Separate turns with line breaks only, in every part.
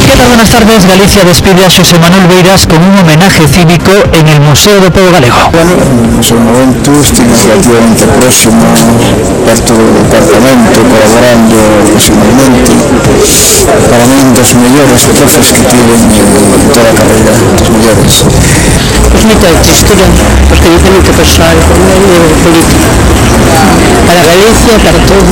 ¿Qué tal? Buenas tardes. Galicia despide a Xosé Manuel Beiras con un homenaje cívico en el Museo do Pobo Galego.
Bueno, en ese momento estive relativamente próximo, perto do departamento, colaborando ocasionalmente. Para min, dos mellores profes que tiven en toda a carreira, dos mellores.
Pues moita textura, porque dice moito persoal con el político. Para Galicia, para todos.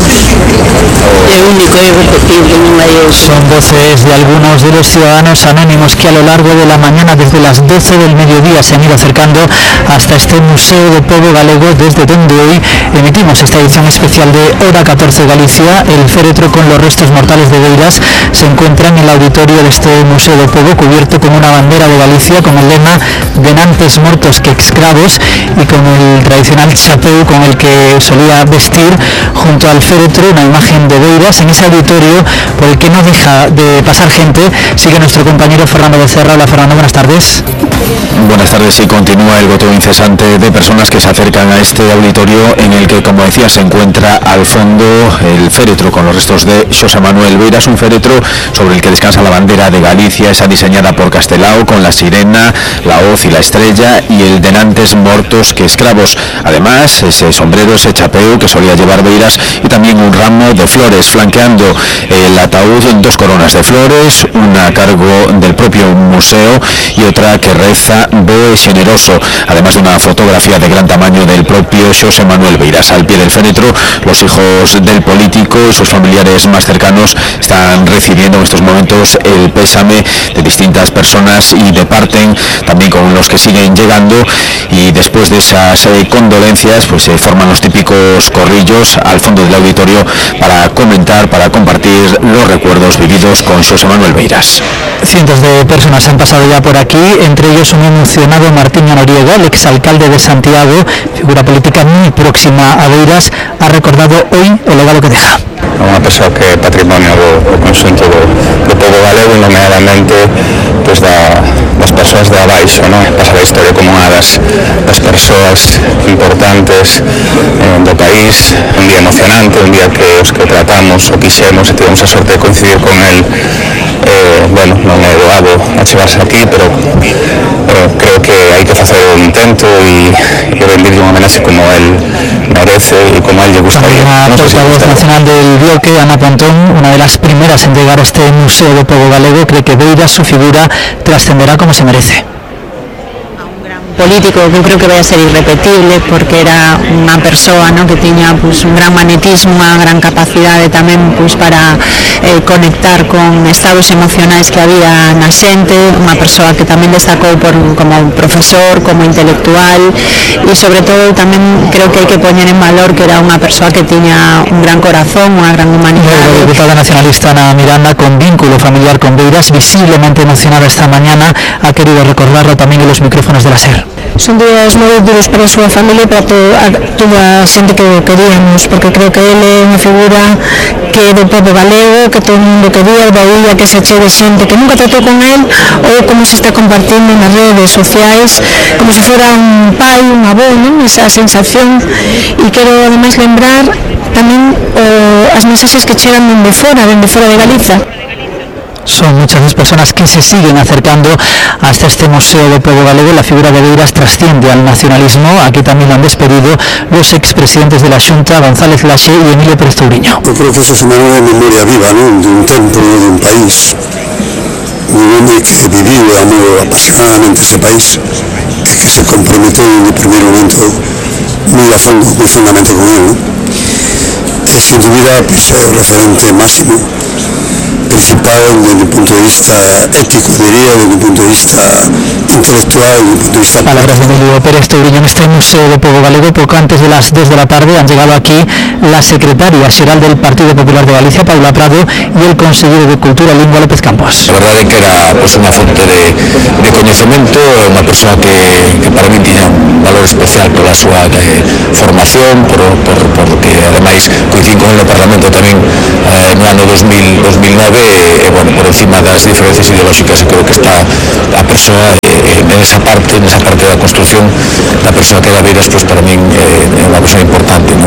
É único, é irrepetible, non hai eso.
Son voces de algunos de los ciudadanos anónimos que a lo largo de la mañana, desde las 12 del mediodía, se han ido acercando hasta este Museo do Pobo Galego, desde donde hoy emitimos esta edición especial de Hora 14 Galicia. El féretro con los restos mortales de Beiras se encuentra en el auditorio de este Museo do Pobo, cubierto con una bandera de Galicia con el lema "Denantes mortos que escravos" y con el tradicional chapeu con el que solía vestir junto al féretro, una imagen de Beiras. En ese auditorio, por el que no deja de pasar gente, sigue nuestro compañero Fernando Becerra. Hola Fernando, buenas tardes.
Buenas tardes. Y continúa el goteo incesante de personas que se acercan a este auditorio en el que, como decía, se encuentra al fondo el féretro con los restos de Xosé Manuel Beiras, un féretro sobre el que descansa la bandera de Galicia, esa diseñada por Castelao con la sirena, la hoz y la estrella, y el "Denantes mortos que escravos". Además, ese sombrero, ese chapeu que solía llevar Beiras, y también un ramo de flores flanqueando el ataúd, dos coronas de flores, una a cargo del propio museo y otra que reza "Boe Xeneroso", además de una fotografía de gran tamaño del propio Xosé Manuel Beiras. Al pie del féretro, los hijos del político y sus familiares más cercanos están recibiendo en estos momentos el pésame de distintas personas y departen también con los que siguen llegando, y después de esas condolencias pues se forman los típicos corrillos al fondo del auditorio para comentar, para compartir los recuerdos vividos con Xosé Manuel Beiras.
Cientos de personas han pasado ya por aquí, entre ellos un emocionado Martín Noriega, el exalcalde de Santiago, figura política muy próxima a Beiras, ha recordado hoy el legado que deja.
Unha persoa que é patrimonio do conxunto do pobo galego, nomeadamente pues, das persoas de abaixo, non? Pasar a historia como unha das persoas importantes do país. Un día emocionante, un día que os que tratamos o quixemos e tivemos a sorte de coincidir con el. Bueno, non é doado achegarse aquí, pero creo que hai que facer o intento e rendirlle unha homenaxe como el merece e como a él lle gustaría.
La portavoz nacional del bloque, Ana Pontón, una de las primeras en llegar a este Museo do Pobo Galego, cree que Beiras, su figura, trascenderá como se merece.
Político que eu creo que vai a ser irrepetible, porque era unha persoa, ¿no?, que tiña pues, un gran magnetismo, unha gran capacidade tamén pues, para conectar con estados emocionais que había na xente, unha persoa que tamén destacou como profesor, como intelectual, e sobre todo tamén creo que hai que poñer en valor que era unha persoa que tiña un gran corazón, unha gran humanidade.
La diputada nacionalista Ana Miranda, con vínculo familiar con Beiras, visiblemente emocionada esta mañana, ha querido recordarlo tamén en los micrófonos de la SER.
Son días moi duros para a súa familia e para toda a xente que o queríamos, porque creo que ele é unha figura que é do pobo galego, que todo o mundo quería, da illa que se che de xente que nunca tratou con el, ou como se está compartindo nas redes sociais, como se fora un pai, un avó, non? Esa sensación. E quero ademais lembrar tamén as mensaxes que chegan dende fora de Galiza.
Son muchas las personas que se siguen acercando hasta este Museo do Pobo Galego. La figura de Beiras trasciende al nacionalismo. Aquí también lo han despedido los expresidentes de la Xunta, González Laxe y Emilio Pérez Touriño.
Eu creo que eso é unha memoria viva, non? De un tempo, de un país, un hombre que viviu e amou apasionadamente ese país e que se comprometeu en el primer momento moi a fondo, moi fundamente con él, ¿no? E sin dúbida pues, é o referente máximo principal desde el punto de vista ético, diría, desde el punto de vista intelectual, desde el punto de vista...
Palabras de Emilio Pérez Touriño en este Museo do Pobo Galego. Poco antes de las 2 de la tarde han llegado aquí la secretaria xeral del Partido Popular de Galicia, Paula Prado, y el consejero de Cultura e Lingua, López Campos.
La verdade é que era pues, unha fonte de coñecemento, unha persoa que para mí tiña un valor especial pola súa formación, porque ademais coincidín con el no Parlamento tamén no ano 2009, e bueno, por encima das diferencias ideolóxicas, creo que está a persoa nesa parte da construción da persoa que era Beiras, pues para min é unha persoa importante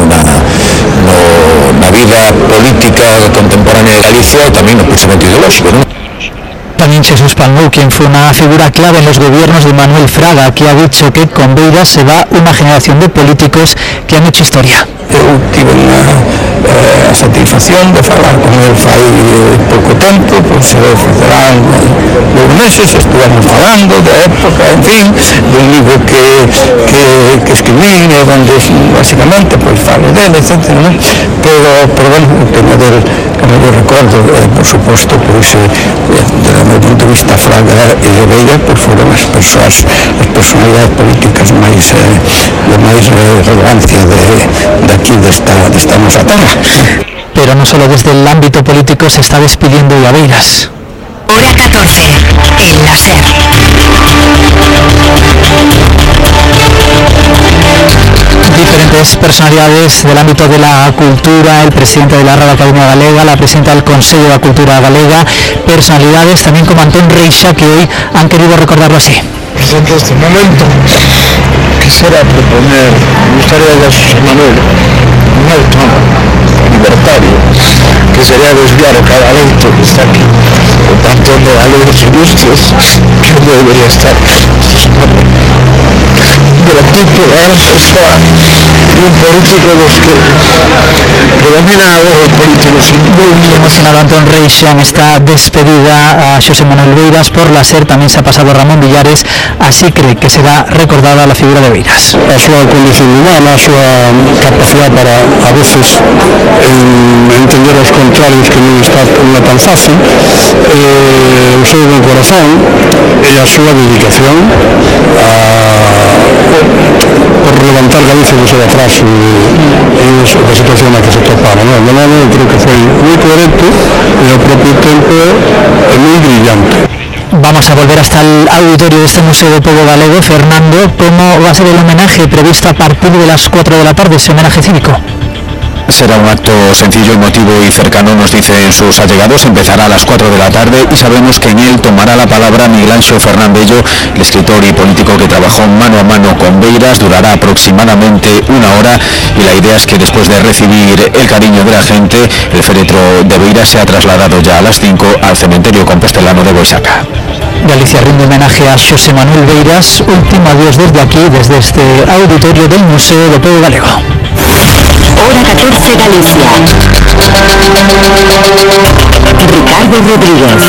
na vida política contemporánea de Galicia e tamén no pensamento ideolóxico, non?
Joaquín Jesús Palmou, quien fue una figura clave en los gobiernos de Manuel Fraga, que ha dicho que con Beiras se va una generación de políticos que han hecho historia.
Eu tive a satisfacción de falar con el fai pouco tempo, pois será 2 meses, estuvamos falando de época, en fin, dun libro que escribí, donde basicamente pois falo dele, etc. ¿no? Pero bueno, que me recordo, por suposto, pois desde o meu punto de vista Fraga e Beira pois foron as personalidades políticas máis de máis relevancia de aquí desta nosa terra.
Pero no solo desde el ámbito político se está despidiendo hoy a Beiras.
Hora 14, el láser.
Diferentes personalidades del ámbito de la cultura, el presidente de la Real Academia Galega, la presidenta del Consejo de la Cultura Galega, personalidades también como Antón Reixa, que hoy han querido recordarlo así.
Presente este momento, quisiera proponer, me gustaría a José Manuel un alto libertario, que sería desviar a cada evento que está aquí, por tanto de alegres ilustres, que no debería estar de la tipo de está un político de los que predomina a los políticos.
Muy emocionado Antón Reixa en esta despedida a José Manuel Beiras por la SER. También se ha pasado Ramón Villares, así cree que será recordada la figura de Beiras.
A súa condición humana, a súa capacidade para a veces entender os contrarios, que non está tan fácil, o seu bon corazón e a súa dedicación por levantar Galicia do seu atraso e a situación na que se topaba. De modo, creo que foi moi coherente e ao propio tempo moi brillante.
Vamos a volver hasta el auditorio de este Museo de Pobo Galego. Fernando, ¿cómo va a ser el homenaje previsto a partir de las 4 de la tarde, ese homenaje cívico?
Será un acto sencillo, emotivo y cercano, nos dicen sus allegados. Empezará a las 4 de la tarde y sabemos que en él tomará la palabra Miguel Anxo Fernandello, el escritor y político que trabajó mano a mano con Beiras. Durará aproximadamente 1 hora y la idea es que después de recibir el cariño de la gente, el féretro de Beiras se ha trasladado ya a las 5 al cementerio compostelano de Boisaca.
Galicia rinde homenaje a José Manuel Beiras. Último adiós desde aquí, desde este auditorio del Museo de Pobo Galego.
Hora 14, Galicia. Ricardo Rodríguez.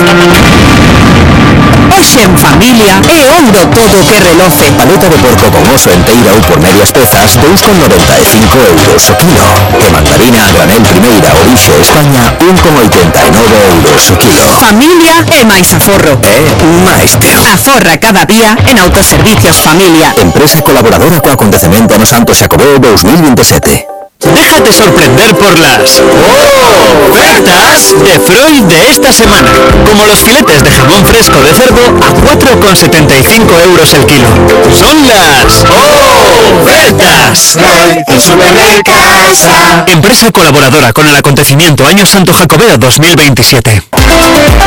Hoxe en familia e ouro todo que reloce.
Paleta de porco con oso enteira ou por medias pezas, 2,95 euros o kilo. E mandarina a granel primeira orixe España, 1,89 euros o kilo.
Familia e máis aforro.
máis teo.
Aforra cada día en Autoservicios Familia.
Empresa colaboradora co acontecemento no Santo Xacobeo 2027.
Déjate sorprender por las ofertas de Freud de esta semana. Como los filetes de jamón fresco de cerdo a 4,75 euros el kilo. Son las ofertas
Freud, supermercasa.
Empresa colaboradora con el acontecimiento Año Santo Jacobeo 2027.